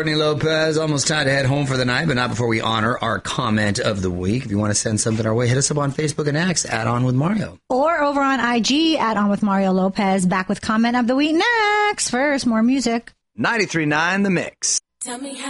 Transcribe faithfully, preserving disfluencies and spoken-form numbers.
Courtney Lopez, almost time to head home for the night, but not before we honor our comment of the week. If you want to send something our way, hit us up on Facebook and X, at On With Mario. Or over on I G, at On With Mario Lopez. Back with comment of the week next. First, more music. ninety-three point nine The Mix. Tell me how